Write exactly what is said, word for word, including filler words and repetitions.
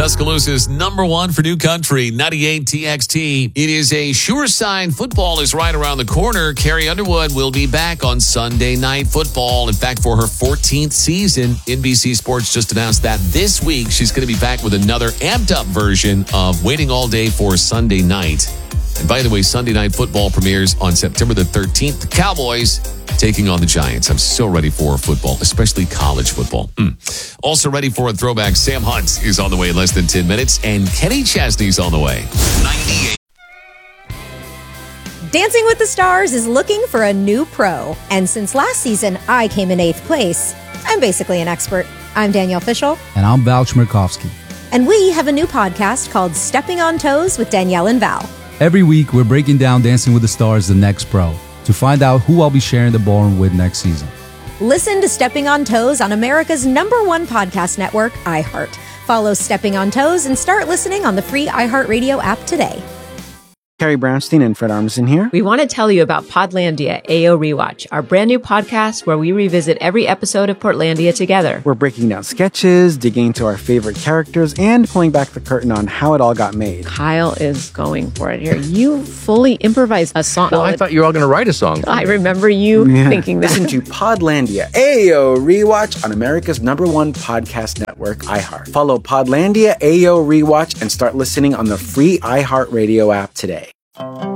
Tuscaloosa's number one for New Country, ninety-eight T X T. It is a sure sign football is right around the corner. Carrie Underwood will be back on Sunday Night Football. In fact, for her fourteenth season, N B C Sports just announced that this week she's going to be back with another amped-up version of Waiting All Day for Sunday Night. And by the way, Sunday Night Football premieres on September the thirteenth. The Cowboys taking on the Giants. I'm so ready for football, especially college football. Mm. Also ready for a throwback. Sam Hunt is on the way in less than ten minutes, and Kenny Chesney's on the way. ninety-eight. Dancing with the Stars is looking for a new pro. And since last season, I came in eighth place. I'm basically an expert. I'm Danielle Fishel. And I'm Val Chmerkovskiy. And we have a new podcast called Stepping on Toes with Danielle and Val. Every week, we're breaking down Dancing with the Stars, the next pro, to find out who I'll be sharing the ballroom with next season. Listen to Stepping on Toes on America's number one podcast network, iHeart. Follow Stepping on Toes and start listening on the free iHeartRadio app today. Carrie Brownstein and Fred Armisen here. We want to tell you about Podlandia A O Rewatch, our brand new podcast where we revisit every episode of Portlandia together. We're breaking down sketches, digging into our favorite characters, and pulling back the curtain on how it all got made. Kyle is going for it here. You fully improvised a song. Well, I thought you were all going to write a song. I remember you yeah. thinking that. Listen to Podlandia A O Rewatch on America's number one podcast network, iHeart. Follow Podlandia A O Rewatch and start listening on the free iHeartRadio app today.